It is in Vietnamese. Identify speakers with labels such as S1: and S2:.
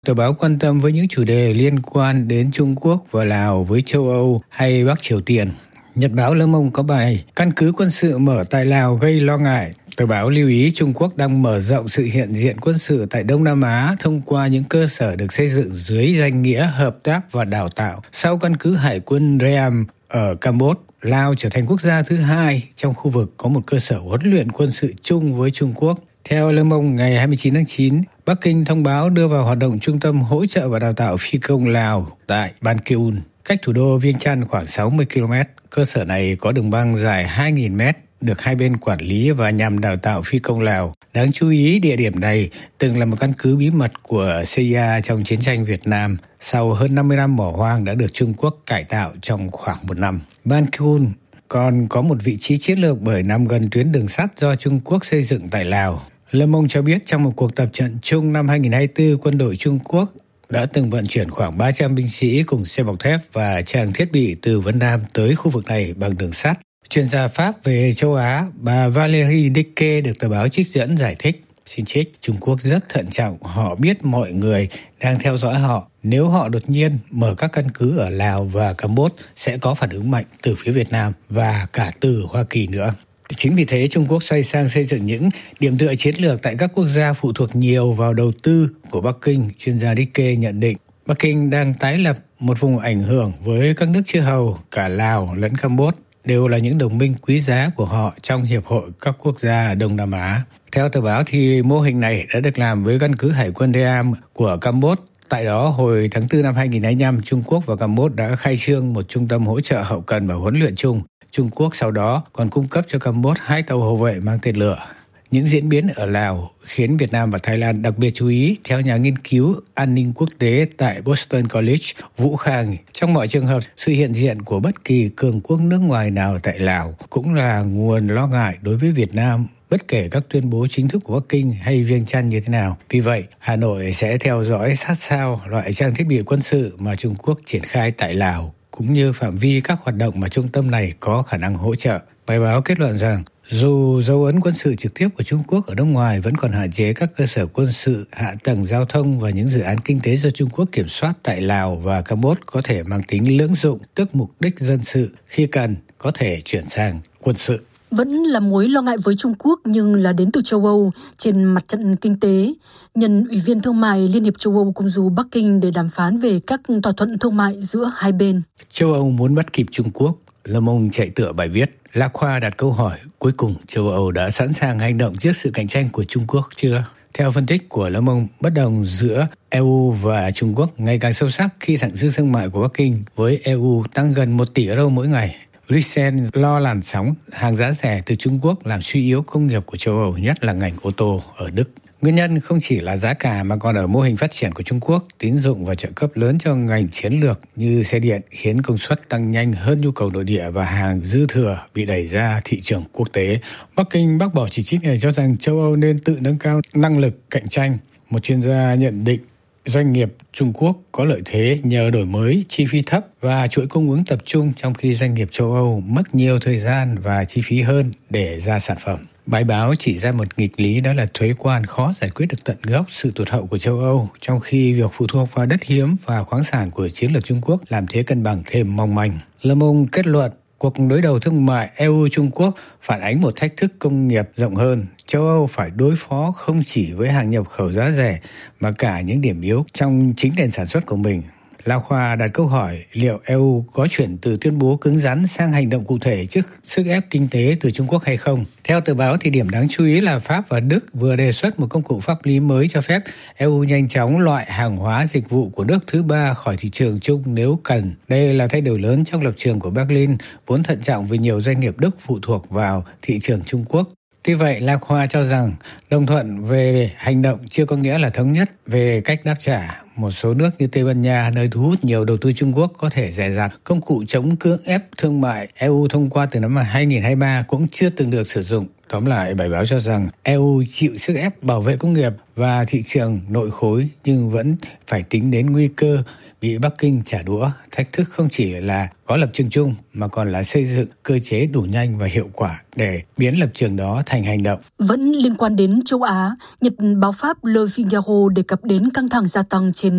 S1: Tờ báo quan tâm với những chủ đề liên quan đến Trung Quốc và Lào với châu Âu hay Bắc Triều Tiên. Nhật báo Le Monde có bài căn cứ quân sự mở tại Lào gây lo ngại. Tờ báo lưu ý Trung Quốc đang mở rộng sự hiện diện quân sự tại Đông Nam Á thông qua những cơ sở được xây dựng dưới danh nghĩa hợp tác và đào tạo. Sau căn cứ hải quân Ream ở Campuchia, Lào trở thành quốc gia thứ hai trong khu vực có một cơ sở huấn luyện quân sự chung với Trung Quốc. Theo Le Monde ngày 29 tháng 9, Bắc Kinh thông báo đưa vào hoạt động trung tâm hỗ trợ và đào tạo phi công Lào tại Ban Ki-un, cách thủ đô Viêng Chăn khoảng 60 km. Cơ sở này có đường băng dài 2.000 m, được hai bên quản lý và nhằm đào tạo phi công Lào. Đáng chú ý, địa điểm này từng là một căn cứ bí mật của CIA trong chiến tranh Việt Nam. Sau hơn 50 năm bỏ hoang đã được Trung Quốc cải tạo trong khoảng 1 năm. Ban Ki-un còn có một vị trí chiến lược bởi nằm gần tuyến đường sắt do Trung Quốc xây dựng tại Lào. Le Monde cho biết trong một cuộc tập trận chung năm 2024, quân đội Trung Quốc đã từng vận chuyển khoảng 300 binh sĩ cùng xe bọc thép và trang thiết bị từ Vân Nam tới khu vực này bằng đường sắt. Chuyên gia Pháp về châu Á, bà Valérie Dicke được tờ báo trích dẫn giải thích. Xin trích, Trung Quốc rất thận trọng, họ biết mọi người đang theo dõi họ. Nếu họ đột nhiên mở các căn cứ ở Lào và Campuchia sẽ có phản ứng mạnh từ phía Việt Nam và cả từ Hoa Kỳ nữa. Chính vì thế, Trung Quốc xoay sang xây dựng những điểm tựa chiến lược tại các quốc gia phụ thuộc nhiều vào đầu tư của Bắc Kinh. Chuyên gia Dicke nhận định, Bắc Kinh đang tái lập một vùng ảnh hưởng với các nước chư hầu, cả Lào lẫn Campuchia, đều là những đồng minh quý giá của họ trong Hiệp hội các quốc gia Đông Nam Á. Theo tờ báo thì mô hình này đã được làm với căn cứ hải quân Ream của Campuchia. Tại đó, hồi tháng 4 năm 2005, Trung Quốc và Campuchia đã khai trương một trung tâm hỗ trợ hậu cần và huấn luyện chung. Trung Quốc sau đó còn cung cấp cho Campuchia 2 tàu hộ vệ mang tên lửa. Những diễn biến ở Lào khiến Việt Nam và Thái Lan đặc biệt chú ý. Theo nhà nghiên cứu an ninh quốc tế tại Boston College, Vũ Khang, trong mọi trường hợp, sự hiện diện của bất kỳ cường quốc nước ngoài nào tại Lào cũng là nguồn lo ngại đối với Việt Nam, bất kể các tuyên bố chính thức của Bắc Kinh hay Viêng Chăn như thế nào. Vì vậy, Hà Nội sẽ theo dõi sát sao loại trang thiết bị quân sự mà Trung Quốc triển khai tại Lào, cũng như phạm vi các hoạt động mà trung tâm này có khả năng hỗ trợ. Bài báo kết luận rằng, dù dấu ấn quân sự trực tiếp của Trung Quốc ở nước ngoài vẫn còn hạn chế các cơ sở quân sự, hạ tầng giao thông và những dự án kinh tế do Trung Quốc kiểm soát tại Lào và Campuchia có thể mang tính lưỡng dụng, tức mục đích dân sự, khi cần có thể chuyển sang quân sự.
S2: Vẫn là mối lo ngại với Trung Quốc nhưng là đến từ châu Âu trên mặt trận kinh tế. Nhân Ủy viên Thương mại Liên hiệp châu Âu cùng du Bắc Kinh để đàm phán về các thỏa thuận thương mại giữa hai bên.
S1: Châu Âu muốn bắt kịp Trung Quốc. Le Monde chạy tựa bài viết. La Khoa đặt câu hỏi, cuối cùng châu Âu đã sẵn sàng hành động trước sự cạnh tranh của Trung Quốc chưa? Theo phân tích của Le Monde, bất đồng giữa EU và Trung Quốc ngày càng sâu sắc khi thặng dư thương mại của Bắc Kinh với EU tăng gần 1 tỷ euro mỗi ngày. Bruxelles lo làn sóng hàng giá rẻ từ Trung Quốc làm suy yếu công nghiệp của châu Âu, nhất là ngành ô tô ở Đức. Nguyên nhân không chỉ là giá cả mà còn ở mô hình phát triển của Trung Quốc, tín dụng và trợ cấp lớn cho ngành chiến lược như xe điện khiến công suất tăng nhanh hơn nhu cầu nội địa và hàng dư thừa bị đẩy ra thị trường quốc tế. Bắc Kinh bác bỏ chỉ trích này, cho rằng châu Âu nên tự nâng cao năng lực cạnh tranh. Một chuyên gia nhận định doanh nghiệp Trung Quốc có lợi thế nhờ đổi mới, chi phí thấp và chuỗi cung ứng tập trung, trong khi doanh nghiệp châu Âu mất nhiều thời gian và chi phí hơn để ra sản phẩm. Bài báo chỉ ra một nghịch lý, đó là thuế quan khó giải quyết được tận gốc sự tụt hậu của châu Âu, trong khi việc phụ thuộc vào đất hiếm và khoáng sản của chiến lược Trung Quốc làm thế cân bằng thêm mong manh. Le Monde kết luận, cuộc đối đầu thương mại EU-Trung Quốc phản ánh một thách thức công nghiệp rộng hơn. Châu Âu phải đối phó không chỉ với hàng nhập khẩu giá rẻ mà cả những điểm yếu trong chính nền sản xuất của mình. La Khoa đặt câu hỏi liệu EU có chuyển từ tuyên bố cứng rắn sang hành động cụ thể trước sức ép kinh tế từ Trung Quốc hay không. Theo tờ báo thì điểm đáng chú ý là Pháp và Đức vừa đề xuất một công cụ pháp lý mới cho phép EU nhanh chóng loại hàng hóa dịch vụ của nước thứ ba khỏi thị trường chung nếu cần. Đây là thay đổi lớn trong lập trường của Berlin, vốn thận trọng vì nhiều doanh nghiệp Đức phụ thuộc vào thị trường Trung Quốc. Tuy vậy, La Khoa cho rằng đồng thuận về hành động chưa có nghĩa là thống nhất về cách đáp trả. Một số nước như Tây Ban Nha, nơi thu hút nhiều đầu tư Trung Quốc, có thể dè dặt. Công cụ chống cưỡng ép thương mại EU thông qua từ năm 2023 cũng chưa từng được sử dụng. Tóm lại, bài báo cho rằng EU chịu sức ép bảo vệ công nghiệp và thị trường nội khối nhưng vẫn phải tính đến nguy cơ bị Bắc Kinh trả đũa. Thách thức không chỉ là có lập trường chung mà còn là xây dựng cơ chế đủ nhanh và hiệu quả để biến lập trường đó thành hành động.
S2: Vẫn liên quan đến châu Á, Nhật báo Pháp Le Figaro đề cập đến căng thẳng gia tăng trên